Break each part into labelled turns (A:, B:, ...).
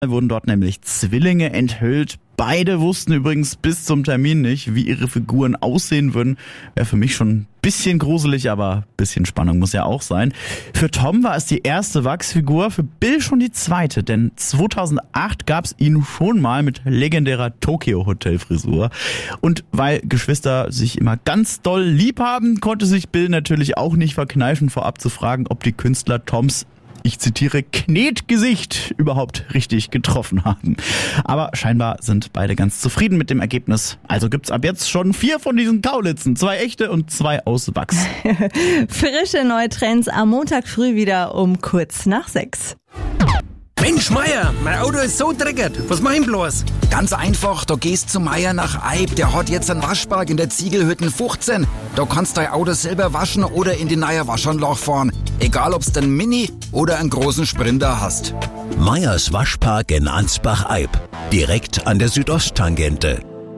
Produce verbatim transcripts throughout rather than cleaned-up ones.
A: wurden dort nämlich Zwillinge enthüllt. Beide wussten übrigens bis zum Termin nicht, wie ihre Figuren aussehen würden. Wäre für mich schon ein bisschen gruselig, aber ein bisschen Spannung muss ja auch sein. Für Tom war es die erste Wachsfigur, für Bill schon die zweite, denn zweitausendacht gab es ihn schon mal mit legendärer Tokyo-Hotel-Frisur. Und weil Geschwister sich immer ganz doll lieb haben, konnte sich Bill natürlich auch nicht verkneifen, vorab zu fragen, ob die Künstler Toms, ich zitiere, Knetgesicht überhaupt richtig getroffen haben. Aber scheinbar sind beide ganz zufrieden mit dem Ergebnis. Also gibt's ab jetzt schon vier von diesen Kaulitzen. Zwei echte und zwei aus Wachs.
B: Frische neue Trends am Montag früh wieder um kurz nach sechs.
C: Mensch, Meier, mein Auto ist so dreckig. Was mach ich bloß?
D: Ganz einfach, du gehst zu Meier nach Eib. Der hat jetzt einen Waschpark in der Ziegelhütten fünfzehn. Da kannst dein Auto selber waschen oder in die neue Waschanlage fahren. Egal, ob's den Mini oder einen großen Sprinter hast.
E: Meyers Waschpark in Ansbach-Eib. Direkt an der Südosttangente.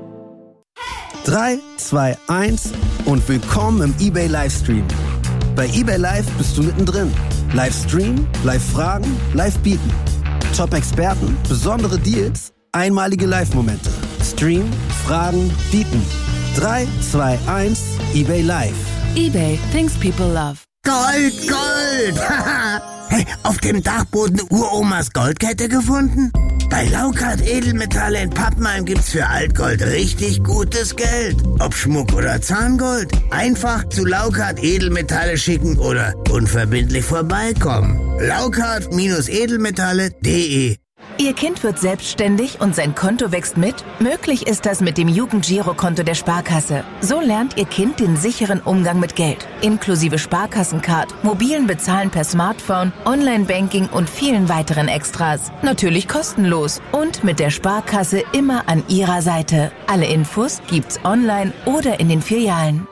F: drei, zwei, eins und willkommen im eBay Livestream. Bei eBay Live bist du mittendrin. Livestream, Live-Fragen, Live-Bieten. Top-Experten, besondere Deals, einmalige Live-Momente. Stream, Fragen, Bieten. drei, zwei, eins, eBay Live.
G: eBay, things people love.
H: Gold, Gold! Hey, auf dem Dachboden Uromas Goldkette gefunden? Bei Laukart Edelmetalle in Pappenheim gibt's für Altgold richtig gutes Geld. Ob Schmuck oder Zahngold. Einfach zu Laukart Edelmetalle schicken oder unverbindlich vorbeikommen. Laukart-Edelmetalle punkt de.
G: Ihr Kind wird selbstständig und sein Konto wächst mit? Möglich ist das mit dem Jugendgirokonto der Sparkasse. So lernt Ihr Kind den sicheren Umgang mit Geld. Inklusive Sparkassencard, mobilen Bezahlen per Smartphone, Online-Banking und vielen weiteren Extras. Natürlich kostenlos und mit der Sparkasse immer an Ihrer Seite. Alle Infos gibt's online oder in den Filialen.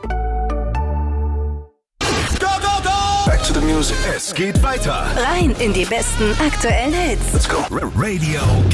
I: Back to the music. Es geht weiter.
J: Rein in die besten aktuellen Hits.
I: Let's go. Radio